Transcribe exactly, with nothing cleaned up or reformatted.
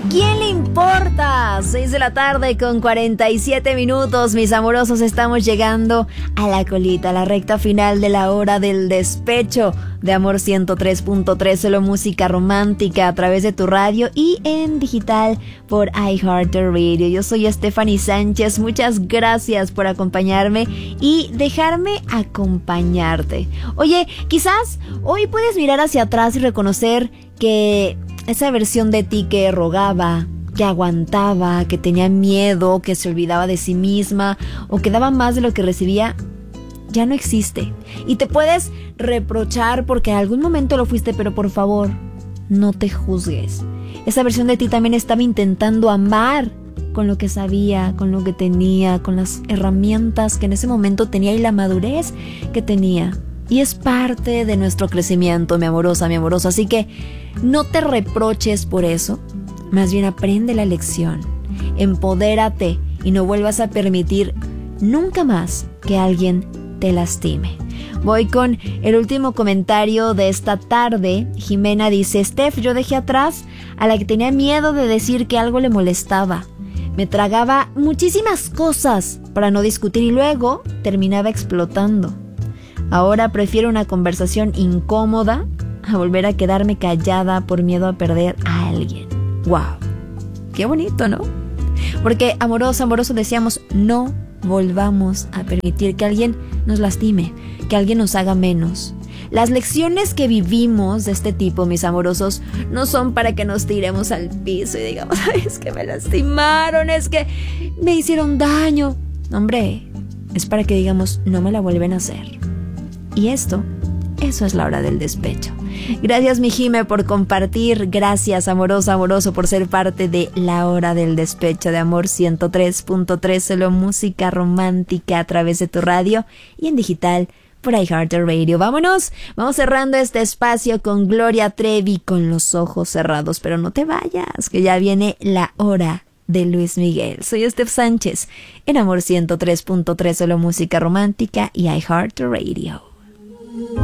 ¿A quién le importa? seis de la tarde con cuarenta y siete minutos, mis amorosos, estamos llegando a la colita, a la recta final de la hora del despecho de Amor ciento tres punto tres, solo música romántica a través de tu radio y en digital por iHeartRadio. Yo soy Stephanie Sánchez, muchas gracias por acompañarme y dejarme acompañarte. Oye, quizás hoy puedes mirar hacia atrás y reconocer que esa versión de ti que rogaba, que aguantaba, que tenía miedo, que se olvidaba de sí misma o que daba más de lo que recibía, ya no existe. Y te puedes reprochar porque en algún momento lo fuiste, pero por favor, no te juzgues. Esa versión de ti también estaba intentando amar con lo que sabía, con lo que tenía, con las herramientas que en ese momento tenía y la madurez que tenía. Y es parte de nuestro crecimiento, mi amorosa, mi amoroso. Así que no te reproches por eso. Más bien aprende la lección. Empodérate y no vuelvas a permitir nunca más que alguien te lastime. Voy con el último comentario de esta tarde. Jimena dice: Steph, yo dejé atrás a la que tenía miedo de decir que algo le molestaba. Me tragaba muchísimas cosas para no discutir y luego terminaba explotando. Ahora prefiero una conversación incómoda a volver a quedarme callada por miedo a perder a alguien. ¡Wow! ¡Qué bonito!, ¿no? Porque amoroso, amoroso decíamos, no volvamos a permitir que alguien nos lastime, que alguien nos haga menos. Las lecciones que vivimos de este tipo, mis amorosos, no son para que nos tiremos al piso y digamos, ay, es que me lastimaron, es que me hicieron daño. Hombre, es para que digamos, no me la vuelven a hacer. Y esto, eso es la hora del despecho. Gracias, mi Jime, por compartir. Gracias, amoroso, amoroso, por ser parte de la hora del despecho de Amor ciento tres punto tres, solo música romántica a través de tu radio y en digital por iHeartRadio. Vámonos, vamos cerrando este espacio con Gloria Trevi, Con los ojos cerrados. Pero no te vayas, que ya viene la hora de Luis Miguel. Soy Steph Sánchez en Amor ciento tres punto tres, solo música romántica y iHeartRadio.